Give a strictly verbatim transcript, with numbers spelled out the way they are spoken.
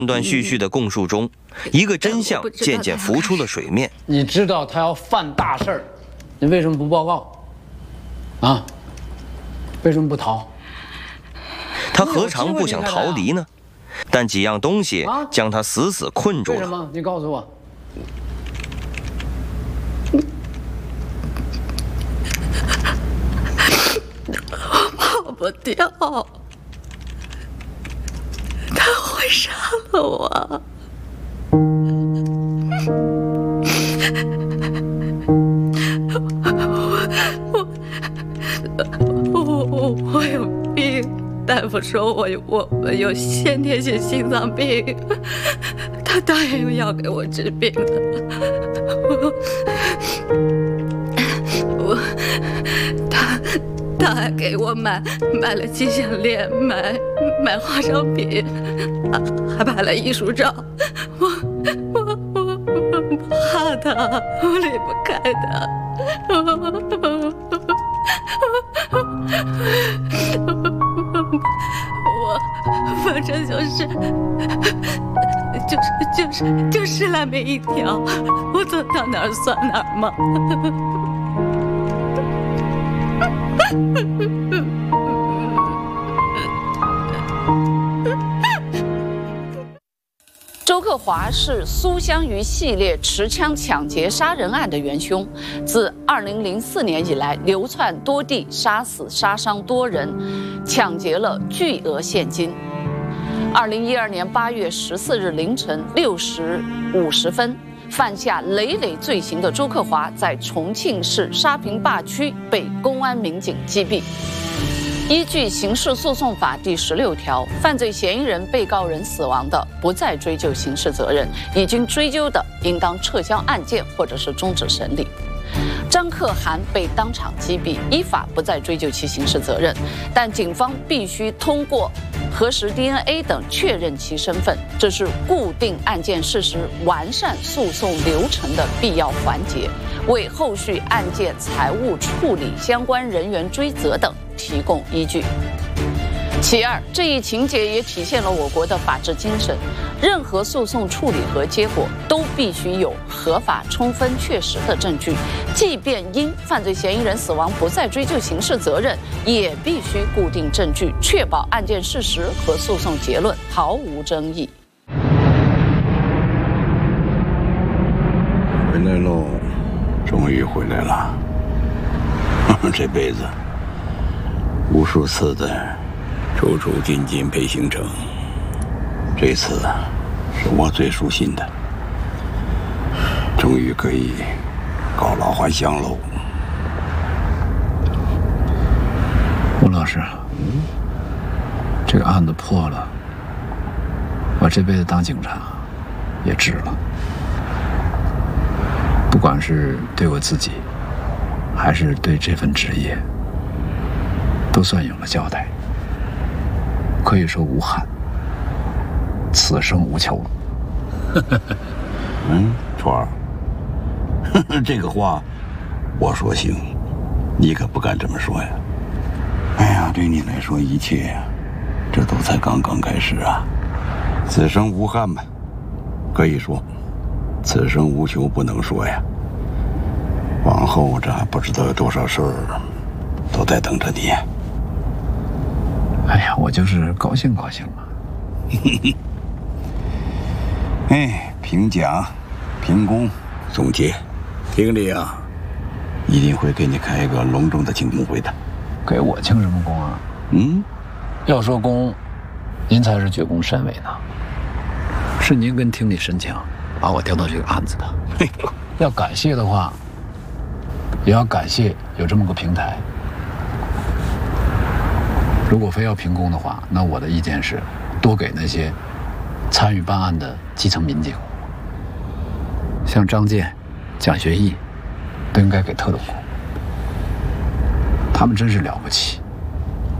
断断续续的供述中，一个真相渐渐浮出了水面。 你知道他要犯大事儿，你为什么不报告？啊？为什么不逃？ 他何尝不想逃离呢？但几样东西将他死死困住了。 为什么？你告诉我。 我跑不掉。 他会杀了我！我我我我有病，大夫说我我我有先天性心脏病，他答应要给我治病的。我我他他还给我买买了金项链，买买化妆品。 还拍了艺术照，我我我我怕他，我离不开他。我反正就是就是就是就是烂命一条，我走到哪儿算哪儿嘛。 周克华是苏香鱼系列持枪抢劫杀人案的元凶，自二零零四年以来流窜多地，杀死杀伤多人，抢劫了巨额现金。二零一二年八月十四日凌晨六时五十分，犯下累累罪行的周克华在重庆市沙坪坝区被公安民警击毙。 依据刑事诉讼法第十六条，犯罪嫌疑人、被告人死亡的，不再追究刑事责任；已经追究的，应当撤销案件或者是终止审理。张可涵被当场击毙，依法不再追究其刑事责任，但警方必须通过核实 D N A 等确认其身份，这是固定案件事实、完善诉讼流程的必要环节，为后续案件财务处理、相关人员追责等提供依据。其二，这一情节也体现了我国的法治精神，任何诉讼处理和结果都必须有合法、充分、确实的证据，即便因犯罪嫌疑人死亡不再追究刑事责任，也必须固定证据，确保案件事实和诉讼结论毫无争议。 回来喽，终于回来了。这辈子无数次的出出进进陪行程，这次是我最舒心的，终于可以告老还乡喽。 吴老师，嗯，这个案子破了，我这辈子当警察也值了。不管是对我自己，还是对这份职业，都算有了交代。可以说无憾，此生无求。 嗯，川儿，这个话我说行，你可不敢这么说呀。哎呀，对你来说，一切呀，这都才刚刚开始啊。此生无憾吧，可以说；此生无求不能说呀。往后这还不知道有多少事儿都在等着你。 哎呀，我就是高兴高兴嘛。 哎，评奖、评功、总结，经理啊，一定会给你开一个隆重的庆功会的。 给我庆什么功啊？ 嗯， 要说功，您才是绝功甚伟呢。是您跟厅里申请把我调到这个案子的。要感谢的话，也要感谢有这么个平台。如果非要评功的话，那我的意见是，多给那些参与办案的基层民警，像张健、蒋学义，都应该给特等功。他们真是了不起。